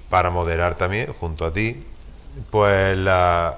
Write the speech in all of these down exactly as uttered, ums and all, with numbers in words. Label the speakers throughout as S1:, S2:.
S1: para moderar también, junto a ti, pues la,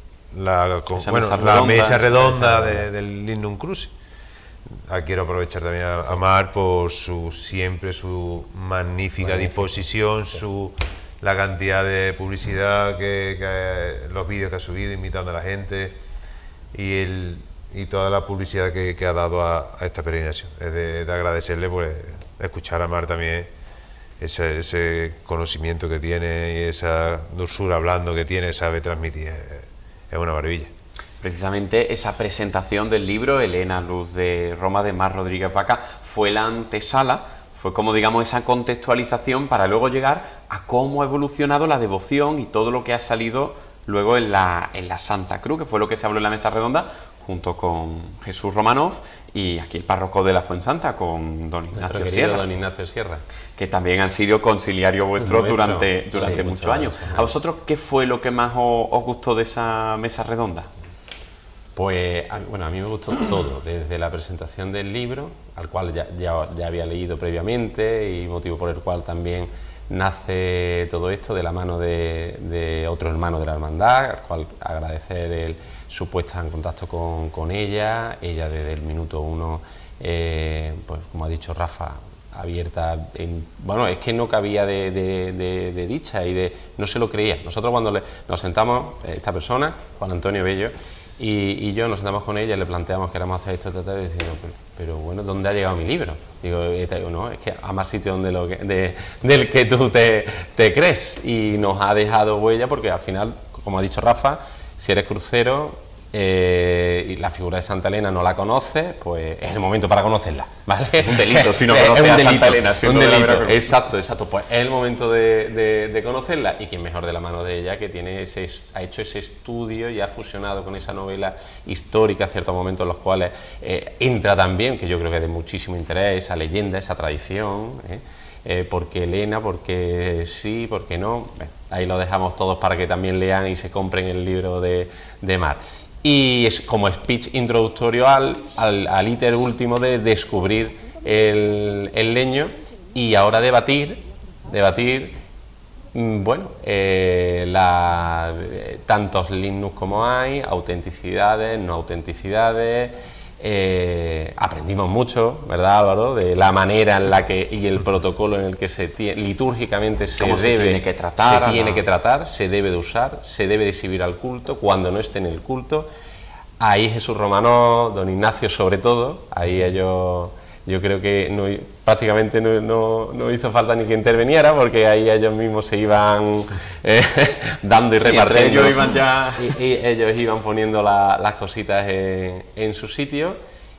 S1: la, con, bueno, mesa la mesa redonda de, del Lignum Crucis. Ah, quiero aprovechar también a, a Mar por su siempre su magnífica Magnífico. disposición, su la cantidad de publicidad que, que los vídeos que ha subido invitando a la gente y el y toda la publicidad que, que ha dado a, a esta peregrinación. Es de, de agradecerle, pues, escuchar a Mar también ese, ese conocimiento que tiene y esa dulzura hablando que tiene, sabe transmitir, es, es una maravilla.
S2: Precisamente esa presentación del libro, Elena Luz de Roma, de Mar Rodríguez Vaca, fue la antesala, fue como digamos esa contextualización para luego llegar a cómo ha evolucionado la devoción y todo lo que ha salido luego en la, en la Santa Cruz, que fue lo que se habló en la mesa redonda, junto con Jesús Romanov y aquí el párroco de la Fuensanta, con don Ignacio Sierra.
S3: don Ignacio Sierra.
S2: Que también han sido conciliarios vuestros durante, durante
S3: sí,
S2: muchos
S3: mucho,
S2: años.
S3: mucho, mucho.
S2: ¿A vosotros qué fue lo que más os, os gustó de esa mesa redonda?
S3: Pues, bueno, a mí me gustó todo, desde la presentación del libro, al cual ya, ya, ya había leído previamente y motivo por el cual también nace todo esto de la mano de, de otro hermano de la hermandad, al cual agradecer el, su puesta en contacto con, con ella, ella desde el minuto uno, eh, pues como ha dicho Rafa, abierta, en, bueno, es que no cabía de, de, de, de dicha y de, no se lo creía. Nosotros cuando le, nos sentamos, esta persona, Juan Antonio Bello, y, y yo nos sentamos con ella y le planteamos que éramos hacer esto, tratar, y diciendo, pero, pero bueno, ¿dónde ha llegado mi libro? Digo, digo no, es que a más sitio donde lo que, de, del que tú te, te crees, y nos ha dejado huella porque al final, como ha dicho Rafa, si eres crucero eh, y la figura de Santa Elena no la conoces, pues es el momento para conocerla, ¿vale?
S2: Es un delito si no conoces a Santa Elena.
S3: Es un delito, exacto, exacto. Pues es el momento de, de, de conocerla, y quién mejor de la mano de ella, que tiene ese, ha hecho ese estudio y ha fusionado con esa novela histórica, ciertos momentos en los cuales eh, entra también, que yo creo que es de muchísimo interés, esa leyenda, esa tradición, ¿eh? Eh, porque Elena, porque sí, porque no. Bueno, ahí lo dejamos todos para que también lean y se compren el libro de, de Mar. Y es como speech introductorio al, al, al íter último de descubrir el, el leño, y ahora debatir, debatir bueno, eh, la, eh, tantos lignus como hay, autenticidades, no autenticidades. Eh, aprendimos mucho, ¿verdad, Álvaro?, de la manera en la que y el protocolo en el que se tiene, litúrgicamente se debe
S2: se tiene que tratar,
S3: se tiene
S2: no?
S3: que tratar, se debe de usar, se debe de exhibir al culto cuando no esté en el culto. Ahí Jesús Romano, don Ignacio sobre todo, ahí ellos, yo creo que no, prácticamente no, no, no hizo falta ni que interviniera, porque ahí ellos mismos se iban eh, dando y repartiendo.
S2: Ellos iban ya...
S3: y, y ellos iban poniendo la, las cositas en, en su sitio,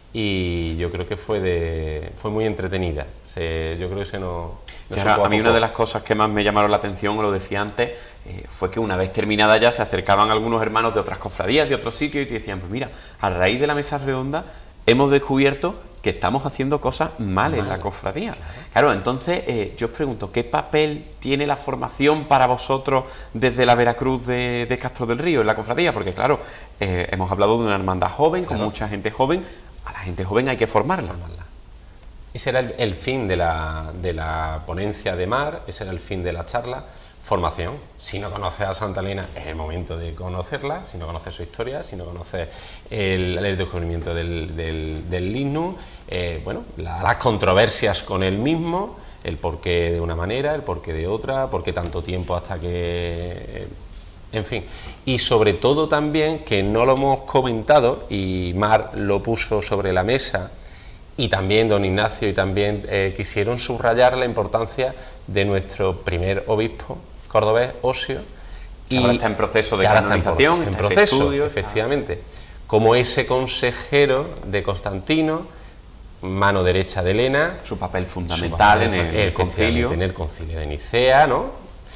S3: y yo creo que fue de fue muy entretenida. Se, yo creo que se nos... nos
S2: Claro, a mí una de las cosas que más me llamaron la atención, lo decía antes, eh, fue que una vez terminada ya se acercaban algunos hermanos de otras cofradías, de otros sitios, y te decían, pues mira, a raíz de la mesa redonda hemos descubierto que estamos haciendo cosas mal en la cofradía. Claro, claro entonces eh, yo os pregunto, ¿qué papel tiene la formación para vosotros desde la Veracruz de, de Castro del Río en la cofradía? Porque claro, eh, hemos hablado de una hermandad joven, claro, con mucha gente joven. A la gente joven hay que formarla. formarla.
S3: Ese era el, el fin de la, de la ponencia de Mar, ese era el fin de la charla. Formación. Si no conoces a Santa Elena, es el momento de conocerla. Si no conoces su historia, si no conoces el, el descubrimiento del, del, del lignum, eh, bueno, la, las controversias con él mismo, el porqué de una manera, el porqué de otra, por qué tanto tiempo hasta que... Eh, en fin, y sobre todo también, que no lo hemos comentado, y Mar lo puso sobre la mesa, y también don Ignacio y también eh, quisieron subrayar la importancia de nuestro primer obispo cordobés, Osio,
S2: y ahora está en proceso de
S3: canonización, en proceso, estudio, efectivamente, está... como ese consejero de Constantino, mano derecha de Elena,
S2: su papel fundamental su papel, en el, el concilio,
S3: en el concilio de Nicea, ¿no?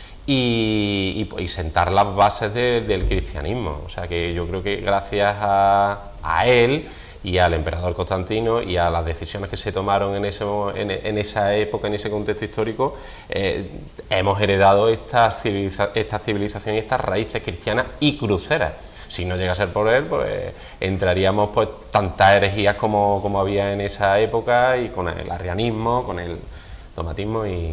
S3: Y, y, y sentar las bases de, del cristianismo. O sea que yo creo que gracias a, a él y al emperador Constantino y a las decisiones que se tomaron en, ese, en, en esa época, en ese contexto histórico, eh, hemos heredado esta, civiliza, esta civilización y estas raíces cristianas y cruceras. Si no llega a ser por él, pues entraríamos pues tantas herejías como, como había en esa época, y con el arrianismo, con el dogmatismo y